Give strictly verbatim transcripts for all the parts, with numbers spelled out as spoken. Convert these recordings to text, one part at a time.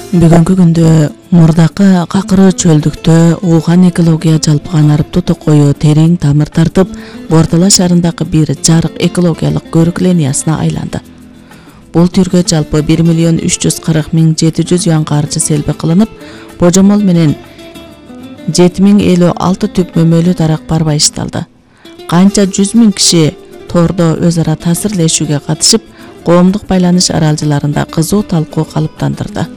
Бүгүнкү күндө мурдакы какыры чөлдүктө Ухань экология жалпыган арыптуу токою терең тамыр тартып, Бортала шаарындагы бир жарык экологиялык көрүк линиясына айланды. Бул түргө жалпы бир миллион үч жүз кырк миң жети жүз юан каржы селби кылынып, божомол менен жети миң элүү алты түп мөмөлүү дарак барбайышталды. Канча жүз миң киши тордо өз ара таасирлешүүгө катышып, коомдук байланыш аралжыларында кызуу талкуу калыптандырды.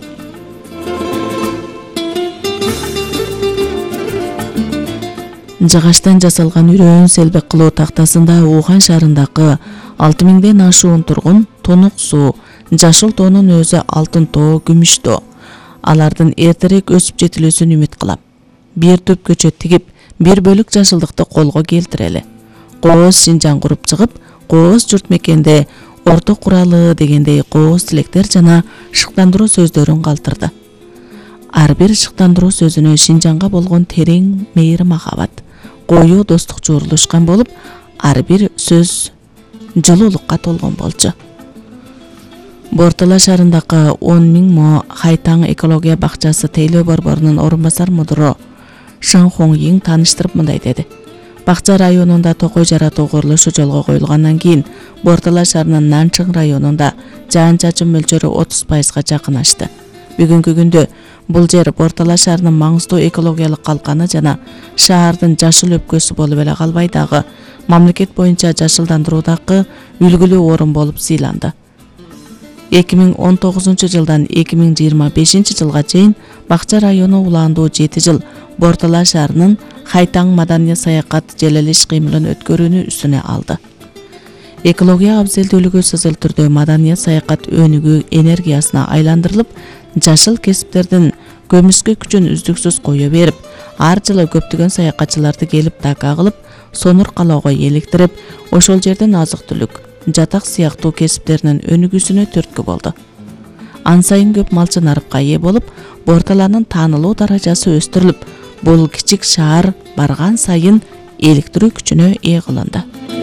Жагачтан жасалган үрөөн селбек кылуу тактасында Ухань шаарындагы алты миңден ашуун тургун тонук суу, жашыл тоонун өзү алтын тоо, күмүш тоо. Алардын эртерээк өсүп жетилүүсүн үмүт кылам. Бир түп көчөт тигип, бир бөлүк жашылдыкты колго келтирели. Кооз Шинжаң куруп чыгып, кооз журт мекенде орто куралы дегендей кооз тилектер жана шыктандыруу сөздөрүн калтырды. Ар бир шыктандыруу сөзүнө Шинжаңга болгон терең мейир махабат, коюу достук жуурулушкан болуп, ар бир сөз жылуулукка толгон болчу. Бортала шаарындагы он миң мо Хайтаң экология бакчасы тейлөө борборунун орун басар мудуру Шың Хоңйиң тааныштырып мындай деди. Бакча районунда токой жаратуу курулушу жолго коюлгандан кийин Бортала шаарынын Нанчың районунда жаан-чачын мөлчөрү отуз пайызга жакынашты. Бүгүнкү күндө бул жер Бортала шаарынын маңыздуу экологиялык калканы жана шаардын жашыл өпкөсү болуп эле калбай дагы мамлекет боюнча жашылдандыруудагы үлгүлүү орун болуп сыйланды. эки миң он тогузунчу жылдан эки миң жыйырма бешинчи жылга чейин Бакча району улаандуу жети жыл Бортала шаарынын Хайтаң маданий саякат желел иш кыймылын өткөрүүнү үстүнө алды. Экология абзелдүүлүгү сызыл түрдө маданий саякат өнүгүү энергиясына айландырылып, жашыл кесиптердин көмүскө күчүн үздүксүз кое берип, ар жылы көптөгөн саякатчыларды келип така кылып, сонур калоого эликтирип, ошол жерден азык-түлүк, жатак сыяктуу кесиптеринин өнүгүүсүнө түрткү болду. Ан сайын көп малчы нарыкка ээ болуп, Борталанын таанылуу даражасы өстүрүлүп, бул кичик шаар барган сайын эликтирүү күчүнө ээ кылынды.